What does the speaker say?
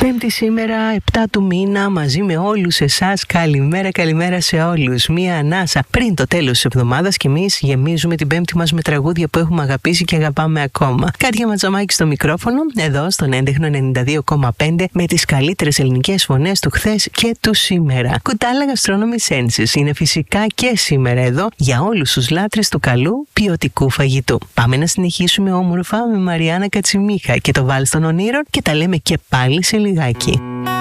Πέμπτη σήμερα, 7 του μήνα, μαζί με όλους εσάς. Καλημέρα σε όλους. Μία ανάσα πριν το τέλος της εβδομάδας και εμείς γεμίζουμε την Πέμπτη μας με τραγούδια που έχουμε αγαπήσει και αγαπάμε ακόμα. Κάτια Ματζαμάκη στο μικρόφωνο, εδώ στον έντεχνο 92,5 με τις καλύτερες ελληνικές φωνές του χθες και του σήμερα. Κουτάλα Gastronomy Senses είναι φυσικά και σήμερα εδώ για όλους τους λάτρες του καλού ποιοτικού φαγητού. Πάμε να συνεχίσουμε όμορφα με Μαριάννα Κατσιμίχα και το Βάλς των Ονείρων και τα λέμε και πάλι σε λιγάκι.